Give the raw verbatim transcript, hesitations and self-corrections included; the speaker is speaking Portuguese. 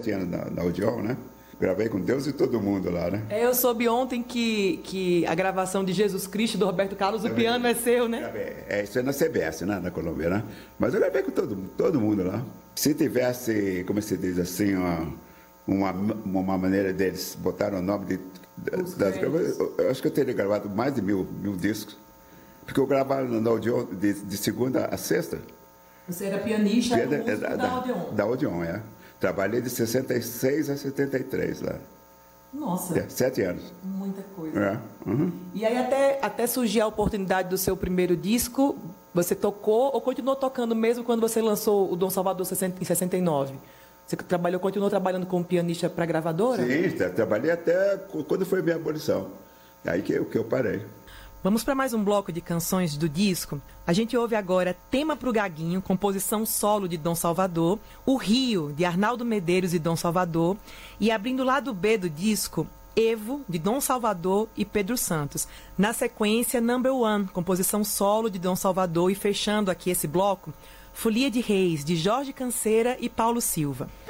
sete anos na, na Odeon, né? Gravei com Deus e todo mundo lá, né? É, eu soube ontem que, que a gravação de Jesus Cristo, do Roberto Carlos, o piano é seu, né? É, isso é na C B S, né? Na Colômbia, né? Mas eu gravei com todo, todo mundo lá. Se tivesse, como se diz assim, uma, uma, uma maneira deles botarem o nome de, das gravações, eu acho que eu teria gravado mais de mil, mil discos. Porque eu gravava na Odeon de, de segunda a sexta. Você era pianista Piano, do é, da, da Odeon? Da Odeon, é. Trabalhei de sessenta e seis a setenta e três lá. Nossa. É, sete anos. Muita coisa. É. Uhum. E aí até, até surgir a oportunidade do seu primeiro disco, você tocou ou continuou tocando mesmo quando você lançou o Dom Salvador em sessenta e nove? Você trabalhou, continuou trabalhando como pianista para a gravadora? Sim, trabalhei até quando foi a minha abolição. Aí que eu, que eu parei. Vamos para mais um bloco de canções do disco. A gente ouve agora Tema pro Gaguinho, composição solo de Dom Salvador, O Rio, de Arnaldo Medeiros e Dom Salvador, e abrindo o lado B do disco, Evo, de Dom Salvador e Pedro Santos. Na sequência, Number One, composição solo de Dom Salvador, e fechando aqui esse bloco, Folia de Reis, de Jorge Canseira e Paulo Silva.